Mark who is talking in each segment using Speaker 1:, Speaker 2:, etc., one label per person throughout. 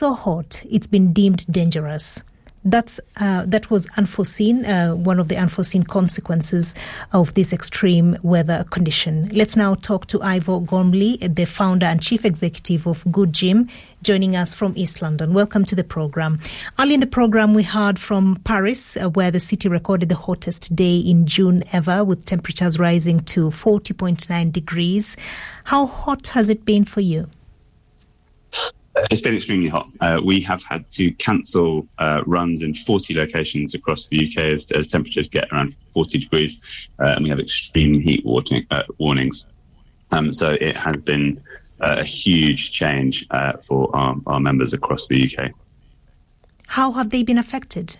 Speaker 1: so hot it's been deemed dangerous. That was unforeseen, one of the unforeseen consequences of this extreme weather condition. Let's now talk to Ivor Gormley, the founder and chief executive of Good Gym, joining us from East London. Welcome to the program. Early in the program, we heard from Paris, where the city recorded the hottest day in June ever, with temperatures rising to 40.9 degrees. How hot has it been for you?
Speaker 2: It's been extremely hot. We have had to cancel runs in 40 locations across the UK as temperatures get around 40 degrees, and we have extreme heat warnings. So it has been a huge change for our members across the UK.
Speaker 1: How have they been affected?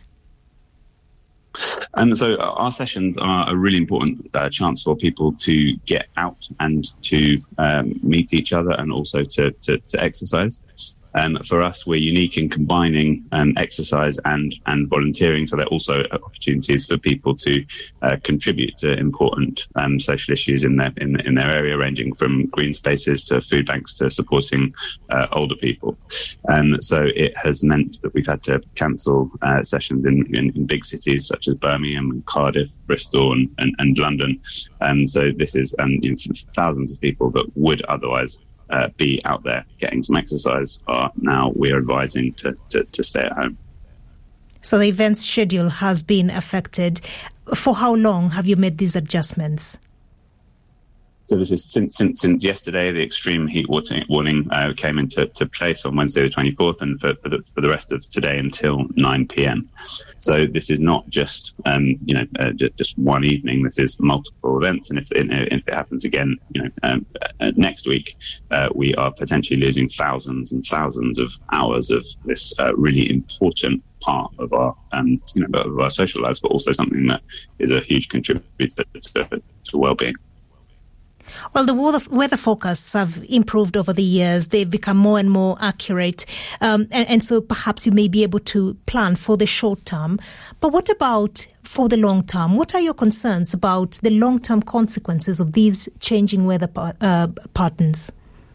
Speaker 2: So our sessions are a really important chance for people to get out and to meet each other and also to exercise. For us, we're unique in combining exercise and volunteering, so there are also opportunities for people to contribute to important social issues in their area, ranging from green spaces to food banks to supporting older people. So it has meant that we've had to cancel sessions in big cities such as Birmingham, Cardiff, Bristol and London. So this is thousands of people that would otherwise be out there getting some exercise we're advising to stay at home.
Speaker 1: So the event's schedule has been affected. For how long have you made these adjustments?
Speaker 2: So this is since yesterday. The extreme heat warning came into place on Wednesday the 24th, and for the rest of today until 9 p.m. So this is not just just one evening. This is multiple events, and if it happens again, next week, we are potentially losing thousands and thousands of hours of this really important part of our of our social lives, but also something that is a huge contributor to well-being.
Speaker 1: Well, the weather forecasts have improved over the years. They've become more and more accurate. And so perhaps you may be able to plan for the short term. But what about for the long term? What are your concerns about the long-term consequences of these changing weather patterns?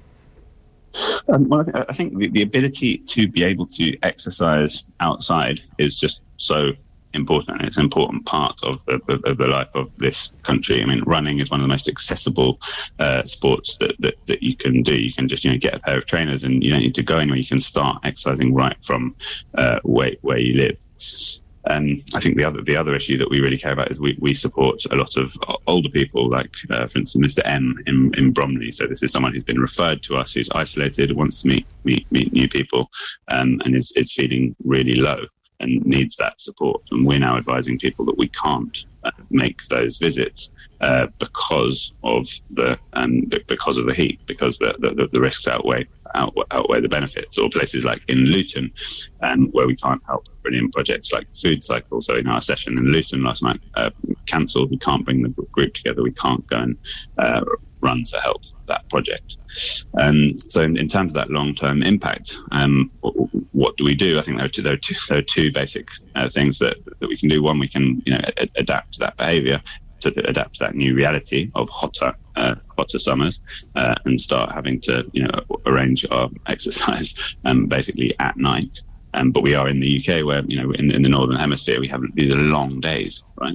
Speaker 2: Well, I think the ability to be able to exercise outside is just so important. It's an important part of the life of this country. I mean, running is one of the most accessible sports that you can do. You can just get a pair of trainers and you don't need to go anywhere. You can start exercising right from where you live. I think the other issue that we really care about is we support a lot of older people, like for instance Mr. M in Bromley. So this is someone who's been referred to us, who's isolated, wants to meet new people, and is feeling really low and needs that support. And we're now advising people that we can't make those visits because of the heat, because the risks outweigh the benefits. Or places like in Luton, where we can't help, brilliant projects like Food Cycle. So in our session in Luton last night, cancelled. We can't bring the group together. We can't go and run to help that project. So in terms of that long-term impact, what do we do? I think there are two basic things that we can do. One, we can adapt to that behaviour, to adapt to that new reality of hotter summers, and start having to arrange our exercise basically at night. But we are in the UK, where in the northern hemisphere these are long days, right?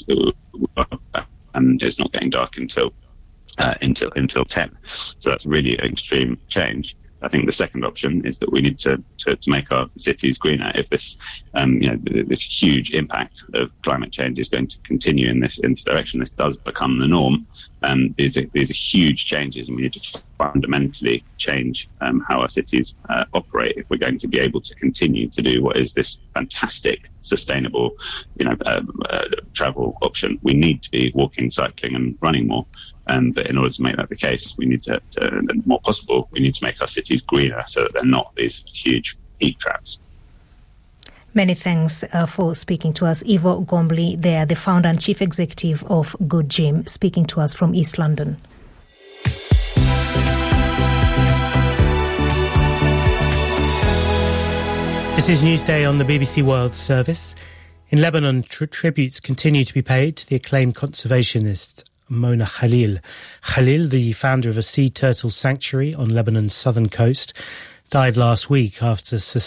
Speaker 2: And it's not getting dark until 10. So that's really an extreme change. I think the second option is that we need to make our cities greener. If this this huge impact of climate change is going to continue in this direction, this does become the norm. These are huge changes, and we need to fundamentally change how our cities operate if we're going to be able to continue to do what is this fantastic, sustainable, travel option. We need to be walking, cycling, and running more. But in order to make that the case, we need to more possible, we need to make our cities greener so that they're not these huge heat traps.
Speaker 1: Many thanks for speaking to us. Ivor Gormley there, the founder and chief executive of Good Gym, speaking to us from East London.
Speaker 3: This is Newsday on the BBC World Service. In Lebanon, tributes continue to be paid to the acclaimed conservationist Mona Khalil. Khalil, the founder of a sea turtle sanctuary on Lebanon's southern coast, died last week after